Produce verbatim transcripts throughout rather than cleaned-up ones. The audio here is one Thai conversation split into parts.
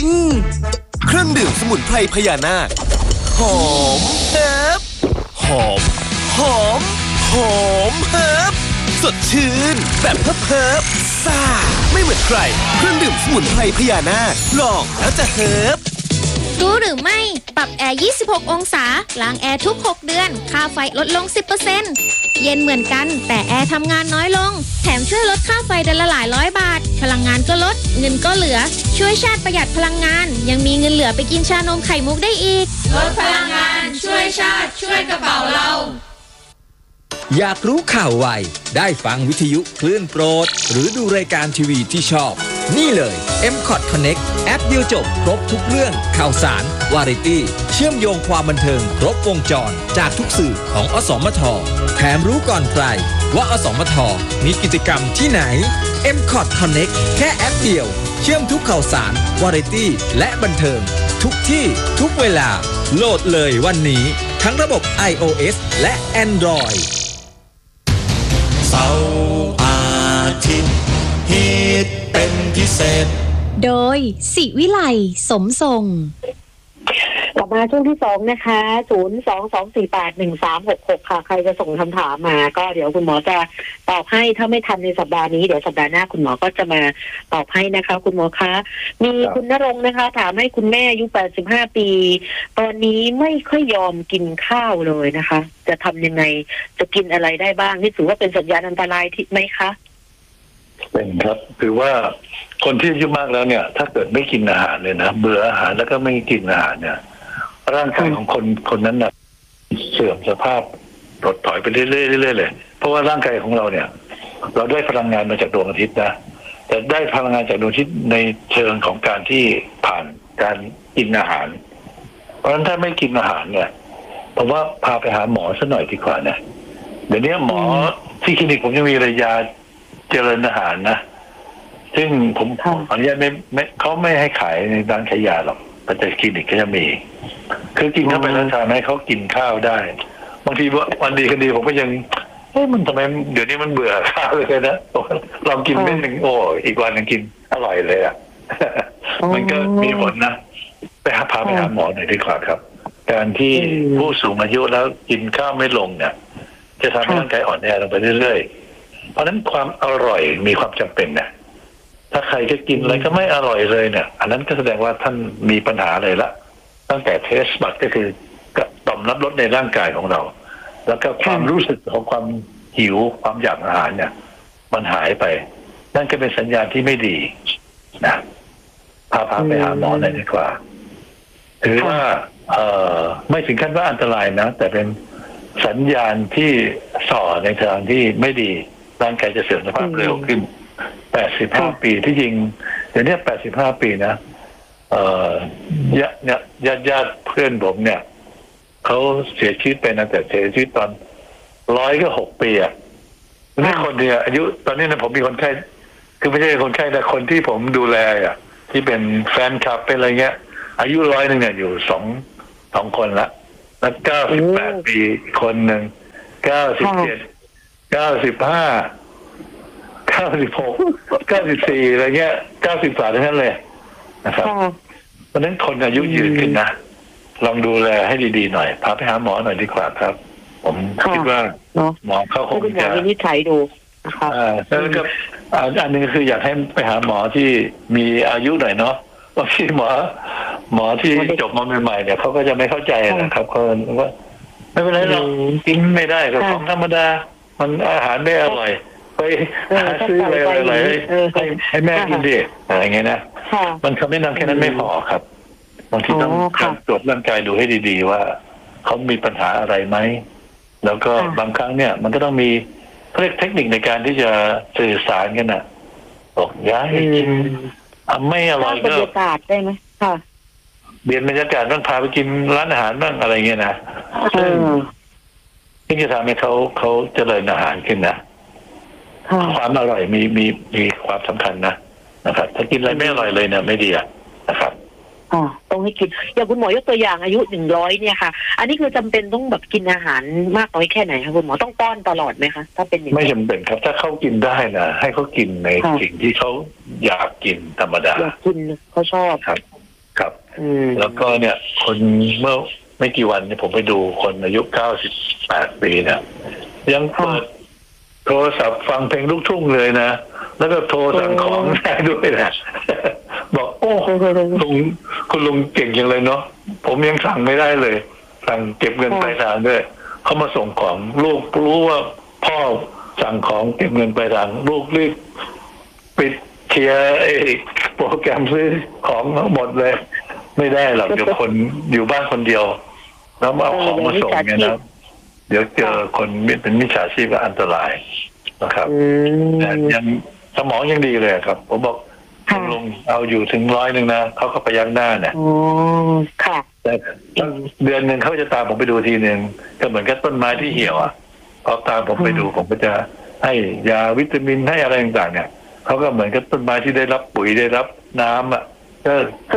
มเครื่องดื่มสมุนไพรพญานาคหอมเฮิบหอมหอมหอมเฮิบสดชื่นแบบเฮิบเฮิบซ่าไม่เหมือนใครเครื่องดื่มสมุนไพรพญานาคลองแล้วจะเฮิบรู้หรือไม่ปรับแอร์ยี่สิบหกองศาล้างแอร์ทุกหกเดือนค่าไฟลดลง สิบเปอร์เซ็นต์ เย็นเหมือนกันแต่แอร์ทำงานน้อยลงแถมช่วยลดค่าไฟเดือนละหลายร้อยบาทพลังงานก็ลดเงินก็เหลือช่วยชาติประหยัดพลังงานยังมีเงินเหลือไปกินชานมไข่มุกได้อีกลดพลังงานช่วยชาติช่วยกระเป๋าเราอยากรู้ข่าวไวได้ฟังวิทยุคลื่นโปรดหรือดูรายการทีวีที่ชอบนี่เลย เอ็ม คอท Connect แอปเดียวจบครบทุกเรื่องข่าวสารวาไรตี้เชื่อมโยงความบันเทิงครบวงจรจากทุกสื่อของอสมทแถมรู้ก่อนใครว่าอสมทมีกิจกรรมที่ไหน เอ็ม คอท Connect แค่แอปเดียวเชื่อมทุกข่าวสารวาไรตี้และบันเทิงทุกที่ทุกเวลาโหลดเลยวันนี้ทั้งระบบ ไอ โอ เอส และ Android เสาร์อาทิตย์ฮิตเป็นพิเศษโดยศิวิไลสมทรงกลับมาช่วงที่สองนะคะศูนย์ สอง สอง สี่ แปด หนึ่ง สาม หก หกค่ะใครจะส่งคำถามมาก็เดี๋ยวคุณหมอจะตอบให้ถ้าไม่ทันในสัปดาห์นี้เดี๋ยวสัปดาห์หน้าคุณหมอก็จะมาตอบให้นะคะคุณหมอคะมีคุณณรงค์นะคะถามให้คุณแม่อายุแปดสิบห้าปีตอนนี้ไม่ค่อยยอมกินข้าวเลยนะคะจะทำยังไงจะกินอะไรได้บ้างนี่ถือว่าเป็นสัญญาณอันตรายที่ไหมคะเป็นครับคือว่าคนที่อายุมากแล้วเนี่ยถ้าเกิดไม่กินอาหารเลยนะเบื่ออาหารแล้วก็ไม่กินอาหารเนี่ยร่างกายของคนคนนั้นน่ะเสื่อมสภาพถดถอยไปเรื่อยๆเรื่อยๆเลยเพราะว่าร่างกายของเราเนี่ยเราได้พลังงานมาจากดวงอาทิตย์นะแต่ได้พลังงานจากดวงอาทิตย์ในเชิงของการที่ผ่านการกินอาหารเพราะฉะนั้นถ้าไม่กินอาหารเนี่ยผมว่าพาไปหาหมอสักหน่อยดีกว่านะเดี๋ยวนี้หมอที่คลินิกผมยังมีระยาเจริญอาหารนะซึ่งผมขออนุญาตไม่ไม่เขาไม่ให้ขายในร้านขายยาหรอกแต่คลินิกก็จะมีคือกินเข้าไปแล้วทำให้เขากินข้าวได้บางทีวันดีกันดีผมก็ยังเฮ้ยมันทำไมเดี๋ยวนี้มันเบื่อข้าวเลยนะลองกินเม็ดหนึ่งโอ้อีกวันนึงกินอร่อยเลยอ่ะมันก็มีผลนะไปหาพาไปหาหมอหน่อยดีกว่าครับการที่ผู้สูงอายุแล้วกินข้าวไม่ลงเนี่ยจะทำให้ร่างกายอ่อนแอลงไปเรื่อยๆเพราะฉะนั้นความอร่อยมีความจำเป็นนะถ้าใครจะกินอะไรก็ไม่อร่อยเลยเนี่ยอันนั้นก็แสดงว่าท่านมีปัญหาเลยละตั้งแต่เทสบัตก็คือต่อมรับรสในร่างกายของเราแล้วก็ความรู้สึกของความหิวความอยากอาหารเนี่ยมันหายไปนั่นก็เป็นสัญญาณที่ไม่ดีนะพาพาไปหาหมอหน่อยดีกว่าถือว่าเอ่อไม่ถึงขั้นว่าอันตรายนะแต่เป็นสัญญาณที่ส่อในทางที่ไม่ดีร่างกายจะเสื่อมสภาพเร็วขึ้นแปดสิบห้าปีที่จริงเดี๋ยวนี้แปดสิบห้าปีนะเอ่อญาติญาติญาติเพื่อนผมเนี่ยเขาเสียชีวิตไปนะแต่เสียชีวิตตอนร้อยก็หกปีอ่ะนี่คนเดียวอายุตอนนี้นะผมมีคนไข้คือไม่ใช่คนไข้แต่คนที่ผมดูแลอ่ะที่เป็นแฟนคลับเป็นอะไรเงี้ยอายุร้อยหนึ่งเนี่ยอยู่สองสองคนละแล้วเก้าสิบแปดปีคนหนึ่งเก้าสิบเจ็ดเก้าสิบห้าเก้าสิบหกเก้าสิบสี่อะไรเงี้ยเก้าสิบสามทั้งนั้นเลยนะครับเพราะฉะนั้นคนอายุยืนขึ้นนะลองดูแลให้ดีๆหน่อยพาไปหาหมอหน่อยดีกว่าครับผมคิดว่าหมอเขาคงจะวินิจฉัยดูนะครับอ่าแล้วก็อันนึงคืออยากให้ไปหาหมอที่มีอายุหน่อยเนาะบางทีหมอหมอที่จบมาใหม่ๆเนี่ยเขาก็จะไม่เข้าใจนะครับเขาว่าไม่เป็นไรหรอกกินไม่ได้ก็ของธรรมดามันอาหารไม่อร่อยไปหาซื้ออะไรอะไรให้ให้แม่กินดิอะไรเงี้ยนะมันคำแนะนำแค่นั้นไม่พอครับบางทีต้องตรวจร่างกายดูให้ดีๆว่าเขามีปัญหาอะไรไหมแล้วก็บางครั้งเนี่ยมันก็ต้องมีเรียกเทคนิคในการที่จะสื่อสารกันน่ะบอกย้ายกินไม่อร่อยก็บรรยากาศได้ไหมค่ะเปลี่ยนบรรยากาศต้องพาไปกินร้านอาหารบ้างอะไรเงี้ยนะซึ่งที่จะทำให้เขาเขาเจริญอาหารขึ้นนะความอร่อยมีมีมีความสำคัญนะนะครับถ้ากินอะไรไม่อร่อยเลยเนี่ยไม่ดีอ่ะนะครับอ๋อต้องให้กินอย่างคุณหมอยกตัวอย่างอายุหนึ่งร้อยเนี่ยค่ะอันนี้คือจำเป็นต้องแบบกินอาหารมากน้อยแค่ไหนคะคุณหมอต้องป้อนตลอดไหมคะถ้าเป็นอย่างไม่จำเป็นครับถ้าเขากินได้นะให้เขากินในสิ่งที่เขาอยากกินธรรมดาอยากกินเขาชอบครับแล้วก็เนี่ยคนเมื่อไม่กี่วันเนี่ยผมไปดูคนอายุเก้าสิบแปดปีเนี่ยยังเปิดโทรศัพท์ฟังเพลงลูกทุ่งเลยนะแล้วก็โทรสั่งของได้ด้วยนะบอกโอ้ลุงคุณลุงเก่งจังเลยเนาะผมยังสั่งไม่ได้เลยสั่งเก็บเงินปลายทางด้วยเขามาส่งของลูกรู้ว่าพ่อสั่งของเก็บเงินปลายทางลูกรีบปิดเคลียร์ไอ้โปรแกรมซื้อของทั้งหมดเลยไม่ได้หรอกเดี๋ยวคนอยู่บ้านคนเดียวแล้วเอาของมาส่งเนี่ยนะเดี๋ยวเจอคนเป็นมิจฉาชีพก็อันตรายนะครับแต่ยังสมองยังดีเลยครับผมบอกลงเอาอยู่ถึงร้อยหนึ่งนะเขาก็ไปยักหน้าเนี่ยอ๋อค่ะแต่เดือนหนึ่งเขาจะตามผมไปดูทีหนึ่งก็เหมือนกับต้นไม้ที่เหี่ยวอ่ะเขาตามผมไปดูผมก็จะให้ยาวิตามินให้อะไรต่างๆเนี่ยเขาก็เหมือนกับต้นไม้ที่ได้รับปุ๋ยได้รับน้ำอ่ะก็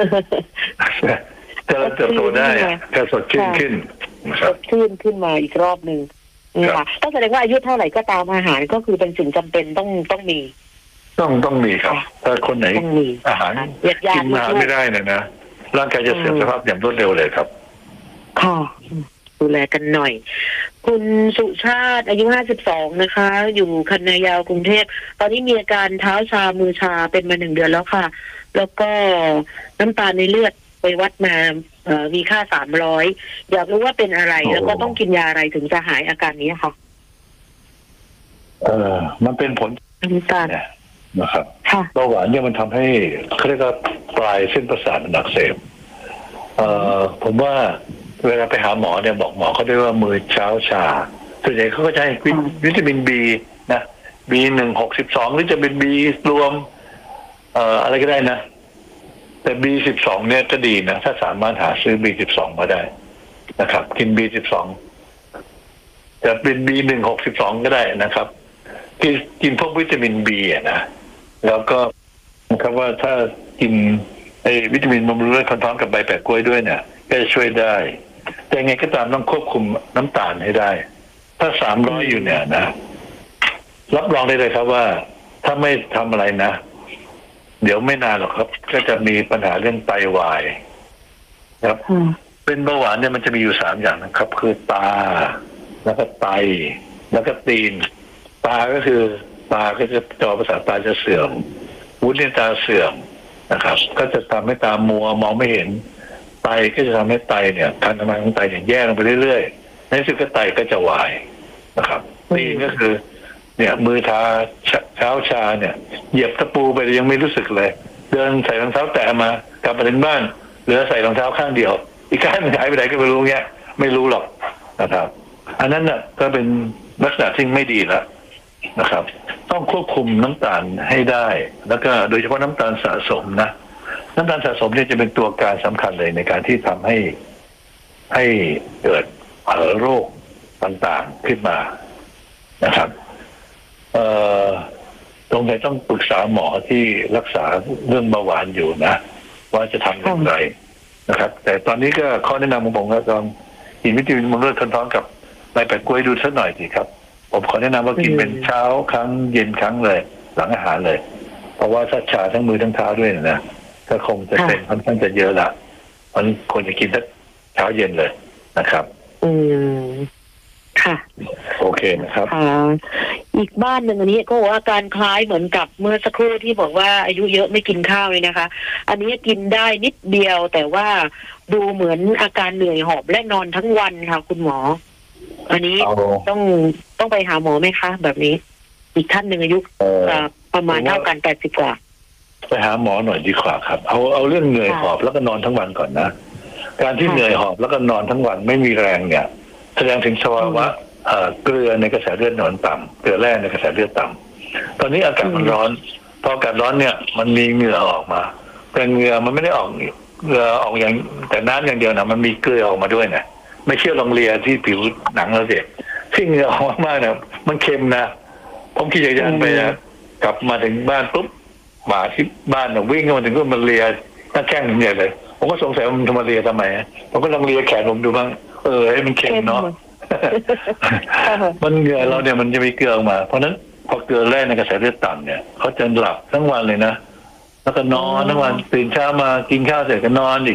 จะเติบโตได้ก็สดชื่นขึ้นสดชื่นขึ้นมาอีกรอบหนึ่งค่ะต้องแสดงว่าอายุเท่าไหร่ก็ตามอาหารก็คือเป็นสิ่งจำเป็นต้องต้องมีต้องต้องมีครับถ้าคนไหนอาหารกินอาหารไม่ได้เนี่ยนะร่างกายจะเสื่อมสภาพอย่างรวดเร็วเลยครับค่ะดูแลกันหน่อยคุณสุชาติอายุห้าสิบสองนะคะอยู่คันนายาวกรุงเทพตอนนี้มีอาการเท้าชามือชาเป็นมาหนึ่งเดือนแล้วค่ะแล้วก็น้ำตาลในเลือดไปวัดมาเอ่อมีค่าสามร้อยอยากรู้ว่าเป็นอะไรแล้วก็ต้องกินยาอะไรถึงจะหายอาการนี้ค่ะเออมันเป็นผลน้ำตาลนะครับเบาหวานเนี่ยมันทำให้เขาเรียกว่าปลายเส้นประสาทมันอักเสบเอ่อผมว่าเวลาไปหาหมอเนี่ยบอกหมอเขาได้ว่ามือเช้าชาส่วนใหญ่เขาก็จะให้วิตามินบีนะบีหนึ่งหกสิบสองหรือจะเป็นบีรวมเอ่ออะไรก็ได้นะแต่บีสิบสองเนี่ยก็ดีนะถ้าสามารถหาซื้อบีสิบสองมาได้นะครับกินบีสิบสองจะเป็นบีหนึ่งหกสิบสองก็ได้นะครับกินกินพวกวิตามินบีอ่ะนะแล้วก็นะครับว่าถ้ากินไอ้วิตามินบำรุงเลือดคนท้องกับใบแปะกล้วยด้วยเนี่ยก็จะช่วยได้แต่ไงก็ตามต้องควบคุมน้ำตาลให้ได้ถ้าสามร้อยอยู่เนี่ยนะรับรองได้เลยครับว่าถ้าไม่ทำอะไรนะเดี๋ยวไม่นานหรอกครับก็จะมีปัญหาเรื่องไตวายครับเป็นเบาหวานเนี่ยมันจะมีอยู่สามอย่างนะครับคือตาแล้วก็ไตแล้วก็ตีนตาก็คือตาก็จะจอประสาทตาจะเสื่อมวุ้นในตาเสื่อมนะครับก็จะทำให้ตามัวมองไม่เห็นไตก็จะทำให้ไตเนี่ยการทำงานของไตเนี่ยแย่ลงไปเรื่อยๆในที่สุดก็ไตก็จะวายนะครับตีนก็คือเนี่ยมือทาเช้าชาเนี่ยเหยียบตะปูไปยังไม่รู้สึกเลยเดินใส่รองเท้าแตะมากลับมาถึงบ้านเหลือใส่รองเท้าข้างเดียวอีกข้างหายไปไหนก็ไม่รู้เงี้ยไม่รู้หรอกนะครับอันนั้นน่ะก็เป็นลักษณะที่ไม่ดีแล้วนะครับต้องควบคุมน้ำตาลให้ได้แล้วก็โดยเฉพาะน้ำตาลสะสมนะน้ำตาลสะสมเนี่ยจะเป็นตัวการสำคัญเลยในการที่ทำให้ให้เกิดโรคต่างๆขึ้นมานะครับเอ่อตรงไหนต้องปรึกษาหมอที่รักษาเรื่องเบาหวานอยู่นะว่าจะทำอย่างไรนะครับแต่ตอนนี้ก็ข้อแนะนำของผมก็ต้องกินวิตามินบำรุงเลือดคนท้องกับใบแปะกล้วยดูสักหน่อยสิครับผมขอแนะนำว่ากินเป็นเช้าครั้งเย็นครั้งเลยหลังอาหารเลยเพราะว่าถ้าชาทั้งมือทั้งเท้าด้วยนะก็คงจะเป็นค่อนข้างจะเยอะละมันควรจะกินสักเช้าเย็นเลยนะครับอืมค่ะโอเคนะครับค่ะอีกบ้านหนึ่งอันนี้ก็ว่าอาการคล้ายเหมือนกับเมื่อสักครู่ที่บอกว่าอายุเยอะไม่กินข้าวเลยนะคะอันนี้กินได้นิดเดียวแต่ว่าดูเหมือนอาการเหนื่อยหอบและนอนทั้งวันค่ะคุณหมออันนี้ต้องต้องไปหาหมอไหมคะแบบนี้อีกท่านหนึ่งอายุประมาณเท่ากันแปดสิบกว่าไปหาหมอหน่อยดีกว่าครับเอาเอาเรื่องเหนื่อยหอบแล้วก็นอนทั้งวันก่อนนะการที่เหนื่อยหอบแล้วก็นอนทั้งวันไม่มีแรงเนี่ยแสดงถึงภาวะเกลือในกระแสเลือดหนอนต่ำเกลือแร่ในกระแสเลือดต่ำตอนนี้อากาศมันร้อนพออากาศร้อนเนี่ยมันมีเหงื่อออกมาแต่เหงื่อมันไม่ได้ออกเหงื่อออกอย่างแต่น้ำอย่างเดียวนะมันมีเกลือออกมาด้วยนะไม่เชื่อลองเลียที่ผิวหนังเราสิที่เหงื่อออกมากๆเนี่ยมันเค็มนะผมขี่จักรยานไปนะกลับมาถึงบ้านปุ๊บหมาที่บ้านเนี่ยวิ่งเข้ามาถึงก็มาเลียหน้าแข้งผมใหญ่เลยผมก็สงสัยว่ามันทำมาเลียทำไมผมก็ลองเลียแขนผมดูบ้างเออให้มันเค็มเนาะมันเหงื่อเราเนี่ยมันจะมีเกลือออกมาเพราะนั้นพอเกลือแร่ในกระแสเลือดต่ำเนี่ยเขาจะหลับทั้งวันเลยนะแล้วก็นอนทั้งวันตื่นเช้ามากินข้าวเสร็จก็นอนอีก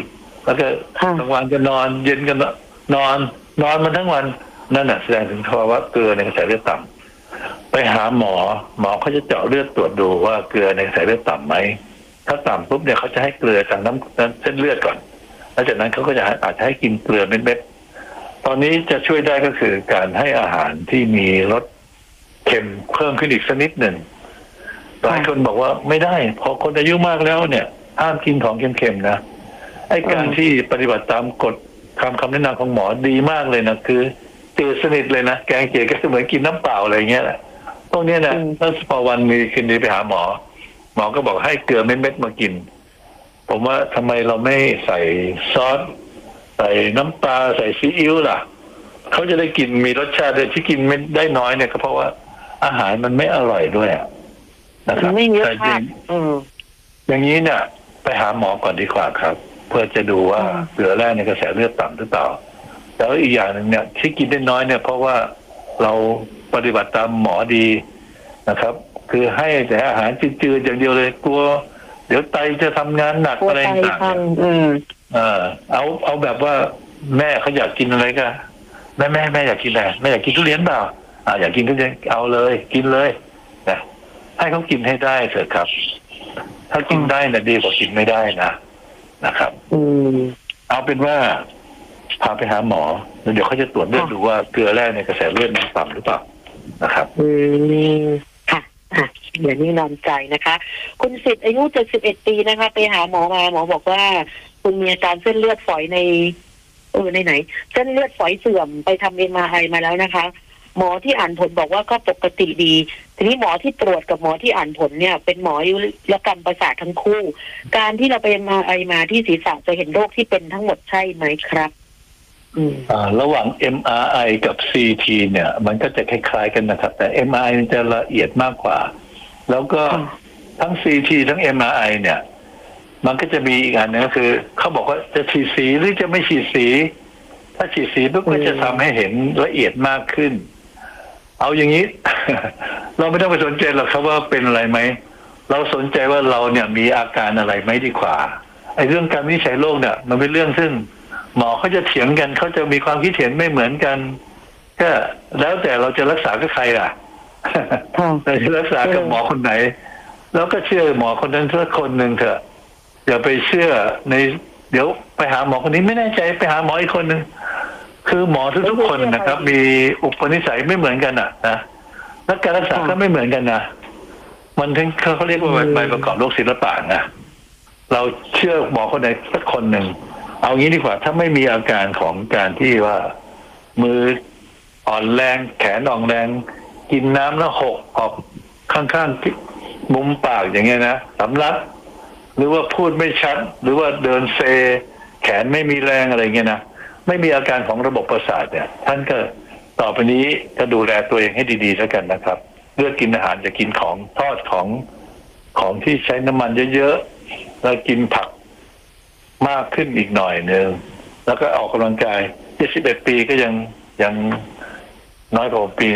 แล้วก็กลางวันก็นอนเย็นก็นอนนอนมันทั้งวันนั่นน่ะแสดงถึงภาวะเกลือในกระแสเลือดต่ำไปหาหมอหมอเขาจะเจาะเลือดตรวจดูว่าเกลือในกระแสเลือดต่ำไหมถ้าต่ำปุ๊บเนี่ยเขาจะให้เกลือจากน้ำเส้นเลือดก่อนแล้วจากนั้นเขาก็จะอาจจะให้กินเกลือเม็ดๆตอนนี้จะช่วยได้ก็คือการให้อาหารที่มีรสเค็มเพิ่มขึ้นอีกสักนิดหนึ่งหลายคนบอกว่าไม่ได้พอคนอายุมากแล้วเนี่ยห้ามกินของเค็มๆนะไอ้การที่ปฏิบัติตามกฎคำคำแนะนำของหมอดีมากเลยนะคือจืดสนิทเลยนะแกงเขียวก็เหมือนกินน้ำเปล่าอะไรเงี้ยแหละตรงนี้นะถ้าพอวันมีคืนนี้ไปหาหมอหมอก็บอกให้เกลือเม็ดๆมากินผมว่าทำไมเราไม่ใส่ซอสใส่น้ำปลาใส่ซีอิ๊วล่ะเขาจะได้กินมีรสชาติที่กินไม่ได้น้อยเนี่ยก็เพราะว่าอาหารมันไม่อร่อยด้วยนะครับไม่มีรสชาติอย่างนี้เนี่ยไปหาหมอก่อนดีกว่าครับเพื่อจะดูว่าเกลือแร่ในกระแสเลือดต่ำหรือเปล่าแล้วอีกอย่างหนึ่งเนี่ยที่กินได้น้อยเนี่ยเพราะว่าเราปฏิบัติตามหมอดีนะครับคือให้แต่อาหารจืดๆอย่างเดียวเลยกลัวเดี๋ยวไตจะทำงานหนักอะไรต่างๆอืมเออเอาเอาแบบว่าแม่เขาอยากกินอะไรก็แม่แม่แม่อยากกินอะไรแม่อยากกินทุเรียนเปล่าอ่าอยากกินทุเรียนเอาเลยกินเลยนะให้เขากินให้ได้เถอะครับถ้ากินได้นะดีกว่ากินไม่ได้นะนะครับอืมเอาเป็นว่าพาไปหาหมอแล้วเดี๋ยวเขาจะตรวจเลือดดูว่าเกลือแร่ในกระแสเลือดมันต่ำหรือเปล่านะครับอืมค่ะค่ะอย่างนี้นอนใจนะคะ คุณสิทธิ์อายุเจ็ดสิบเอ็ดปีนะคะไปหาหมอมาหมอบอกว่าคุณมีอาการเส้นเลือดฝอยในเออในไหนเส้นเลือดฝอยเสื่อมไปทำเอ็ม อาร์ ไอ มาแล้วนะคะหมอที่อ่านผลบอกว่าก็ปกติดีทีนี้หมอที่ตรวจกับหมอที่อ่านผลเนี่ยเป็นหมออายุรกรรมประสาททั้งคู่การที่เราไปเอ็ม อาร์ ไอ มาที่ศีรษะจะเห็นโรคที่เป็นทั้งหมดใช่ไหมครับอ่าระหว่าง เอ็ม อาร์ ไอ กับ ซี ที เนี่ยมันก็จะคล้ายๆกันนะครับแต่ เอ็ม อาร์ ไอ มันจะละเอียดมากกว่าแล้วก็ทั้ง ซี ที ทั้ง เอ็ม อาร์ ไอ เนี่ยมันก็จะมีอีกอันนึงก็คือเขาบอกว่าจะฉีดสีหรือจะไม่ฉีดสีถ้าฉีดสีปุ๊บก็จะทำให้เห็นละเอียดมากขึ้นเอาอย่างนี้ เราไม่ต้องไปสนใจหรอกครับว่าเป็นอะไรไหมเราสนใจว่าเราเนี่ยมีอาการอะไรไหมดีกว่าไอ้เรื่องการวินิจฉัยโรคเนี่ยมันเป็นเรื่องซึ่งหมอเขาจะเถียงกันเขาจะมีความคิดเห็นไม่เหมือนกันก็แล้วแต่เราจะรักษากับใครล่ะเราจะรักษากับหมอคนไหนแล้วก็เชื่อหมอคนนั้นสักคนหนึ่งเถอะอย่าไปเชื่อในเดี๋ยวไปหาหมอคนนี้ไม่แน่ใจไปหาหมออีกคนหนึ่งคือหมอทุกๆคนนะครับมีอุปนิสัยไม่เหมือนกันอ่ะนะและการรักษาก็ไม่เหมือนกันนะมันถึงเขาเรียกว่าใบประกอบโรคศิลปะนะเราเชื่อหมอคนไหนสักคนหนึ่งเอางี้ดีกว่าถ้าไม่มีอาการของการที่ว่ามืออ่อนแรงแขนอ่อนแรงกินน้ำแล้วหกออกข้างๆมุมปากอย่างเงี้ยนะสำลักหรือว่าพูดไม่ชัดหรือว่าเดินเซแขนไม่มีแรงอะไรเงี้ยนะไม่มีอาการของระบบประสาทเนี่ยท่านก็ต่อไปนี้ก็ดูแลตัวเองให้ดีๆแล้วกันนะครับเลือกกินอาหารจะกินของทอดของของที่ใช้น้ำมันเยอะๆแล้วกินผักมากขึ้นอีกหน่อยนึงแล้วก็ออกกำลังกายเจ็ดสิบเอ็ดปีก็ยังยังน้อยกว่าปี